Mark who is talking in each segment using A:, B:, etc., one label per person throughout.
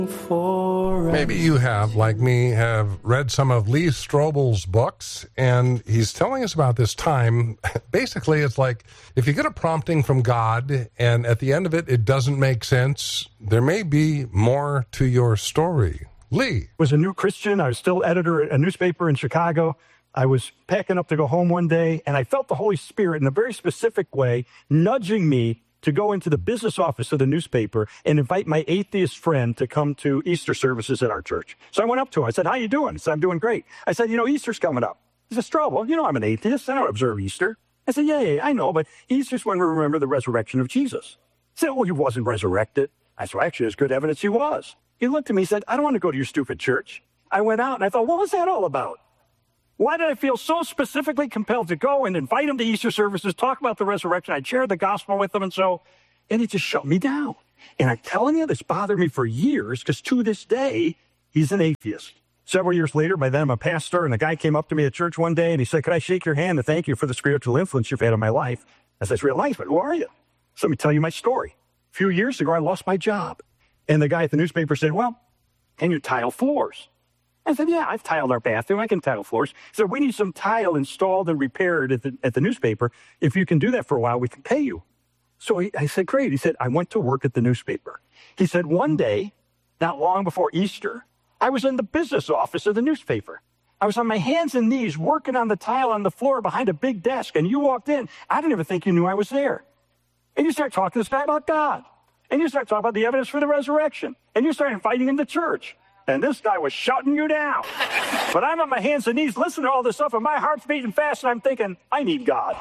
A: Maybe you have, like me, have read some of Lee Strobel's books, and he's telling us about this time. Basically, it's like if you get a prompting from God, and at the end of it, it doesn't make sense, there may be more to your story. Lee
B: was a new Christian. I was still editor at a newspaper in Chicago. I was packing up to go home one day, and I felt the Holy Spirit in a very specific way nudging me to go into the business office of the newspaper and invite my atheist friend to come to Easter services at our church. So I went up to him. I said, "How you doing?" He said, "I'm doing great." I said, Easter's coming up." He said, "Strobel, I'm an atheist. I don't observe Easter." I said, yeah, I know, but Easter's when we remember the resurrection of Jesus. He said, "Well, he wasn't resurrected." I said, "Well, actually, there's good evidence he was." He looked at me and said, "I don't want to go to your stupid church." I went out and I thought, what was that all about? Why did I feel so specifically compelled to go and invite him to Easter services, talk about the resurrection? I'd shared the gospel with him, and he just shut me down. And I'm telling you, this bothered me for years, because to this day, he's an atheist. Several years later, by then I'm a pastor, and a guy came up to me at church one day, and he said, "Could I shake your hand and thank you for the spiritual influence you've had on my life?" I said, "It's real nice, but who are you?" So let me tell you my story. A few years ago, I lost my job. And the guy at the newspaper said, "Well, can you tile floors?" I said, "Yeah, I've tiled our bathroom. I can tile floors." He said, "We need some tile installed and repaired at the newspaper. If you can do that for a while, we can pay you." So I said, "Great." He said, "I went to work at the newspaper." He said, "One day, not long before Easter, I was in the business office of the newspaper. I was on my hands and knees working on the tile on the floor behind a big desk, and you walked in. I didn't even think you knew I was there. And you start talking to this guy about God. And you start talking about the evidence for the resurrection. And you start inviting him to church. And this guy was shutting you down. But I'm on my hands and knees listening to all this stuff, and my heart's beating fast, and I'm thinking, I need God."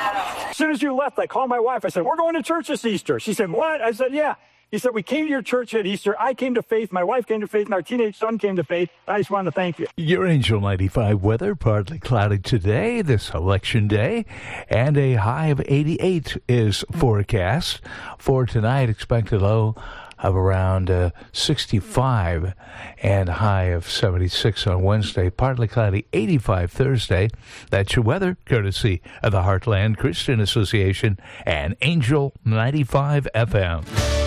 B: As soon as you left, I called my wife. I said, "We're going to church this Easter." She said, "What?" I said, "Yeah." He said, "We came to your church at Easter. I came to faith. My wife came to faith, and our teenage son came to faith. I just wanted to thank you."
C: Your Angel 95 weather, partly cloudy today, this election day, and a high of 88 is forecast. For tonight, expect a low of around 65 and high of 76 on Wednesday. Partly cloudy, 85 Thursday. That's your weather, courtesy of the Heartland Christian Association and Angel 95 FM.